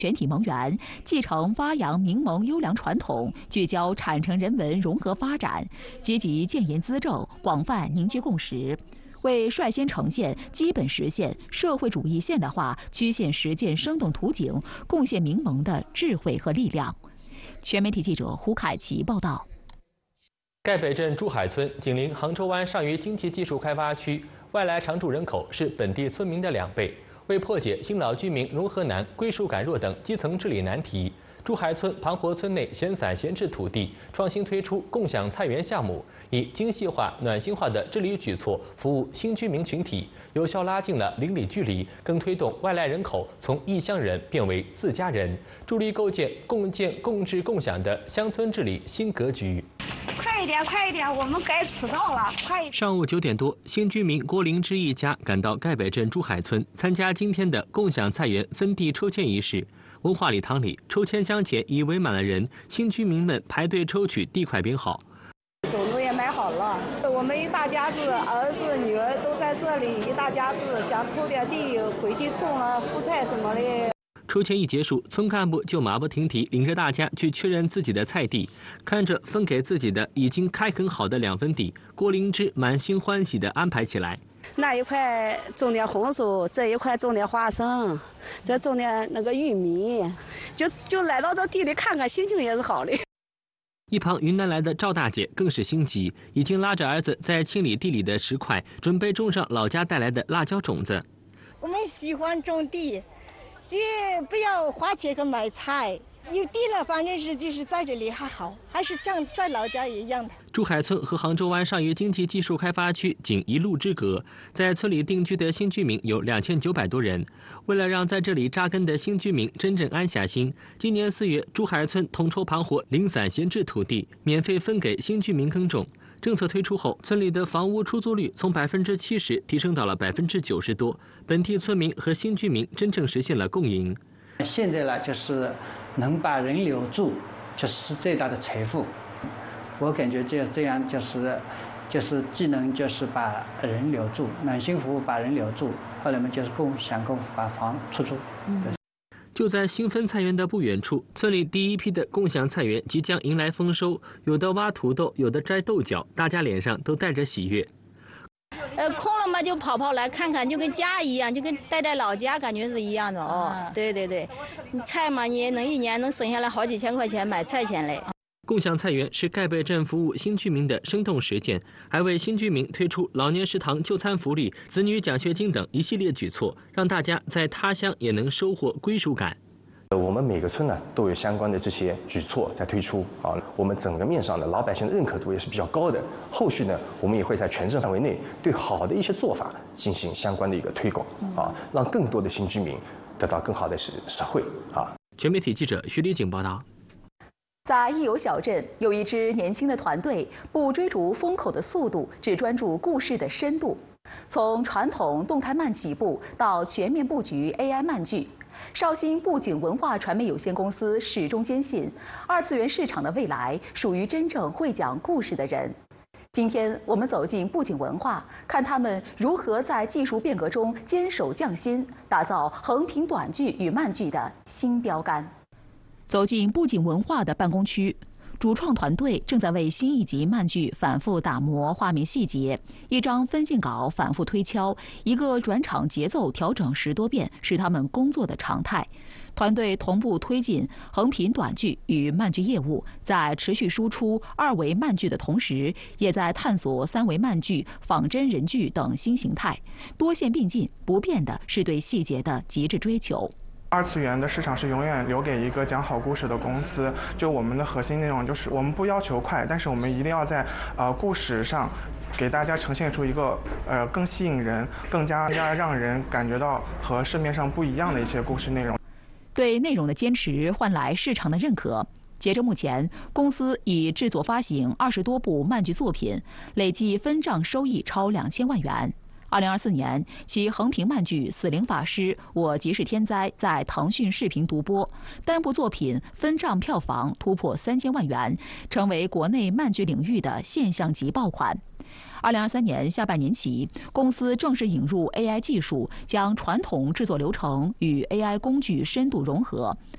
全体盟员继承发扬民盟优良传统，聚焦产城人文融合发展，积极建言资政，广泛凝聚共识，为率先呈现、基本实现社会主义现代化曲线实践生动图景，贡献民盟的智慧和力量。全媒体记者胡凯奇报道。 盖北镇珠海村紧邻杭州湾上虞经济技术开发区，外来常住人口是本地村民的2倍。为破解新老居民融合难、归属感弱等基层治理难题，珠海村庞活村内闲散闲置土地创新推出共享菜园项目，以精细化、暖心化的治理举措服务新居民群体，有效拉近了邻里距离，更推动外来人口从异乡人变为自家人，助力构建共治共享的乡村治理新格局。 快一点，我们该迟到了！快！ 上午9点多，新居民郭灵芝一家赶到盖北镇珠海村参加今天的共享菜园分地抽签仪式。文化礼堂里，抽签箱前已围满了人，新居民们排队抽取地块编号。 种子也买好了，我们一大家子，儿子女儿都在这里，一大家子想抽点地回去种了蔬菜什么的。 抽签一结束，村干部就马不停蹄领着大家去确认自己的菜地。看着分给自己的已经开垦好的2分地，郭灵芝满心欢喜地安排起来。 那一块种点红薯，这一块种点花生，这种点那个玉米，就来到这地里看看，心情也是好的。 一旁云南来的赵大姐更是心急，已经拉着儿子在清理地里的石块，准备种上老家带来的辣椒种子。 我们喜欢种地。不要花钱去买菜，有地了，反正是就是在这里还好，还是像在老家一样的。 珠海村和杭州湾上虞经济技术开发区仅1路之隔，在村里定居的新居民有2900多人。为了让在这里扎根的新居民真正安下心，今年4月，珠海村统筹盘活零散闲置土地，免费分给新居民耕种。政策推出后，村里的房屋出租率从70%提升到了90%多，本地村民和新居民真正实现了共赢。 现在呢，就是能把人留住，就是最大的财富。我感觉这样就是既能就是把人留住，暖心服务把人留住，后来嘛就是共享把房出租。 就在新分菜园的不远处，村里第一批的共享菜园即将迎来丰收，有的挖土豆，有的摘豆角，大家脸上都带着喜悦。 空了嘛就跑来看看，就跟家一样，就跟待在老家感觉是一样的哦。对，菜嘛你能一年能省下来好几千块钱买菜钱嘞。 共享菜园是盖北镇服务新居民的生动实践，还为新居民推出老年食堂就餐福利、子女奖学金等一系列举措，让大家在他乡也能收获归属感。 我们每个村呢都有相关的这些举措在推出啊，我们整个面上的老百姓的认可度也是比较高的。后续呢，我们也会在全镇范围内对好的一些做法进行相关的一个推广啊，让更多的新居民得到更好的实惠啊。 全媒体记者徐丽景报道。 在益友小镇，有一支年轻的团队，不追逐风口的速度，只专注故事的深度。从传统动态漫起步到全面布局 AI 漫剧，绍兴布景文化传媒有限公司始终坚信，2次元市场的未来属于真正会讲故事的人。今天我们走进布景文化，看他们如何在技术变革中坚守匠心，打造横屏短剧与漫剧的新标杆。走进布景文化的办公区，主创团队正在为新一集漫剧反复打磨画面细节，一张分镜稿反复推敲，一个转场节奏调整10多遍，是他们工作的常态。团队同步推进横屏短剧与漫剧业务，在持续输出2维漫剧的同时，也在探索3维漫剧、仿真人剧等新形态，多线并进。不变的是对细节的极致追求。 2次元的市场是永远留给一个讲好故事的公司。就我们的核心内容就是我们不要求快，但是我们一定要在故事上给大家呈现出一个更吸引人、更加让人感觉到和市面上不一样的一些故事内容。 对内容的坚持换来市场的认可。截至目前，公司已制作发行20多部漫剧作品，累计分账收益超2000万元。2024年，其横屏漫剧《死灵法师》我即是天灾在腾讯视频独播，单部作品分账票房突破3000万元，成为国内漫剧领域的现象级爆款。2023年下半年起，公司正式引入 AI 技术，将传统制作流程与 AI 工具深度融合，